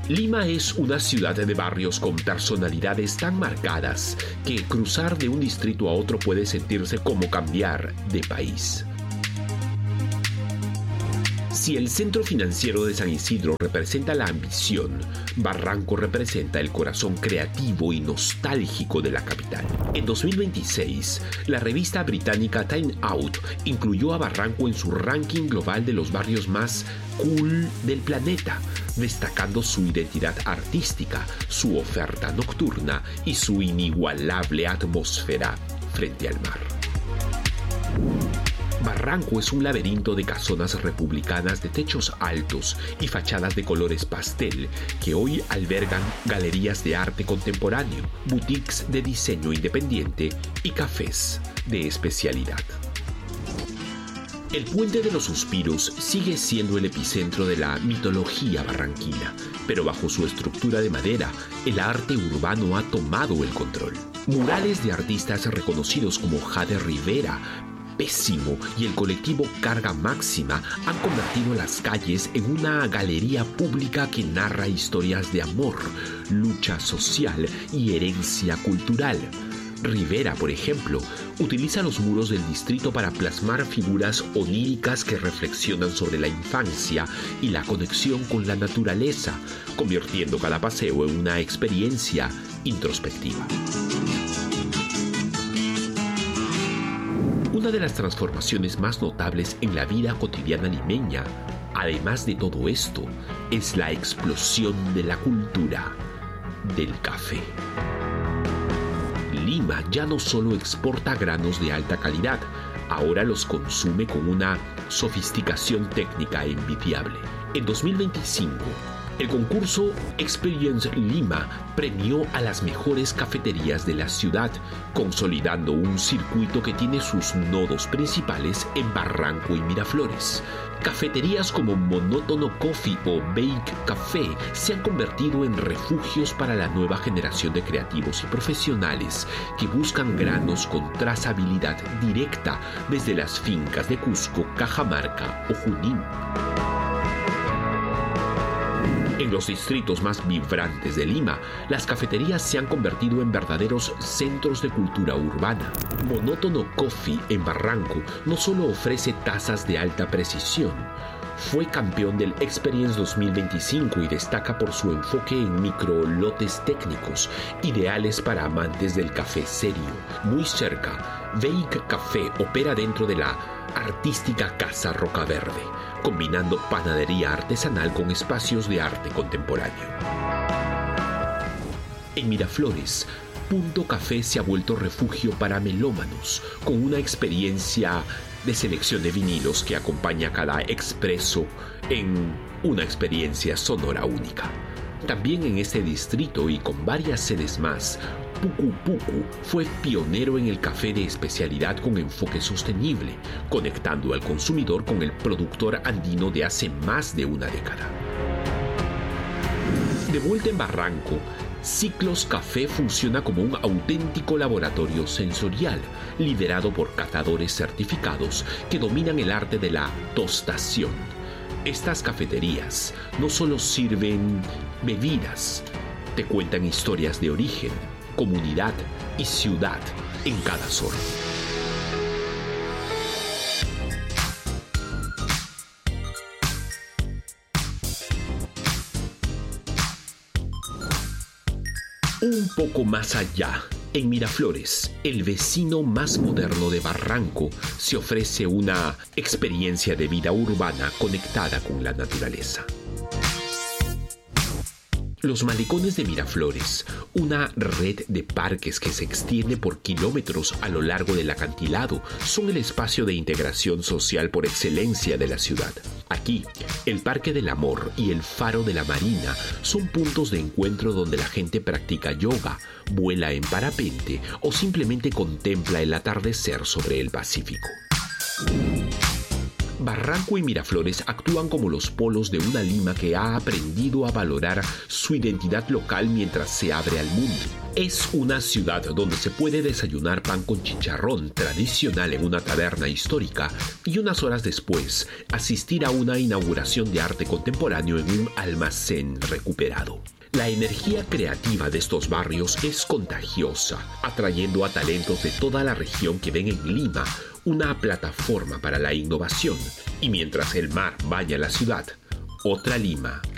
Lima es una ciudad de barrios con personalidades tan marcadas que cruzar de un distrito a otro puede sentirse como cambiar de país. Si el centro financiero de San Isidro representa la ambición, Barranco representa el corazón creativo y nostálgico de la capital. En 2026, la revista británica Time Out incluyó a Barranco en su ranking global de los barrios más cool del planeta, destacando su identidad artística, su oferta nocturna y su inigualable atmósfera frente al mar. Barranco es un laberinto de casonas republicanas de techos altos y fachadas de colores pastel que hoy albergan galerías de arte contemporáneo, boutiques de diseño independiente y cafés de especialidad. El Puente de los Suspiros sigue siendo el epicentro de la mitología barranquina, pero bajo su estructura de madera, el arte urbano ha tomado el control. Murales de artistas reconocidos como Jade Rivera, Pésimo y el colectivo Carga Máxima han convertido las calles en una galería pública que narra historias de amor, lucha social y herencia cultural. Rivera, por ejemplo, utiliza los muros del distrito para plasmar figuras oníricas que reflexionan sobre la infancia y la conexión con la naturaleza, convirtiendo cada paseo en una experiencia introspectiva. Una de las transformaciones más notables en la vida cotidiana limeña, además de todo esto, es la explosión de la cultura del café. Lima ya no solo exporta granos de alta calidad, ahora los consume con una sofisticación técnica envidiable. En 2025, el concurso Experience Lima premió a las mejores cafeterías de la ciudad, consolidando un circuito que tiene sus nodos principales en Barranco y Miraflores. Cafeterías como Monótono Coffee o Bake Café se han convertido en refugios para la nueva generación de creativos y profesionales que buscan granos con trazabilidad directa desde las fincas de Cusco, Cajamarca o Junín. En los distritos más vibrantes de Lima, las cafeterías se han convertido en verdaderos centros de cultura urbana. Monótono Coffee en Barranco no solo ofrece tazas de alta precisión, fue campeón del Experience 2025 y destaca por su enfoque en microlotes técnicos, ideales para amantes del café serio. Muy cerca, Bake Café opera dentro de la artística Casa Rocaverde, combinando panadería artesanal con espacios de arte contemporáneo. En Miraflores, Punto Café se ha vuelto refugio para melómanos, con una experiencia de selección de vinilos que acompaña cada expreso en una experiencia sonora única. También en este distrito y con varias sedes más, Pucu Pucu fue pionero en el café de especialidad con enfoque sostenible, conectando al consumidor con el productor andino de hace más de una década. De vuelta en Barranco, Ciclos Café funciona como un auténtico laboratorio sensorial, liderado por catadores certificados que dominan el arte de la tostación. Estas cafeterías no solo sirven bebidas, te cuentan historias de origen, comunidad y ciudad en cada sorbo. Un poco más allá, en Miraflores, el vecino más moderno de Barranco, se ofrece una experiencia de vida urbana conectada con la naturaleza. Los Malecones de Miraflores, una red de parques que se extiende por kilómetros a lo largo del acantilado, son el espacio de integración social por excelencia de la ciudad. Aquí, el Parque del Amor y el Faro de la Marina son puntos de encuentro donde la gente practica yoga, vuela en parapente o simplemente contempla el atardecer sobre el Pacífico. Barranco y Miraflores actúan como los polos de una Lima que ha aprendido a valorar su identidad local mientras se abre al mundo. Es una ciudad donde se puede desayunar pan con chicharrón tradicional en una taberna histórica y unas horas después asistir a una inauguración de arte contemporáneo en un almacén recuperado. La energía creativa de estos barrios es contagiosa, atrayendo a talentos de toda la región que ven en Lima una plataforma para la innovación. Y mientras el mar baña la ciudad, otra Lima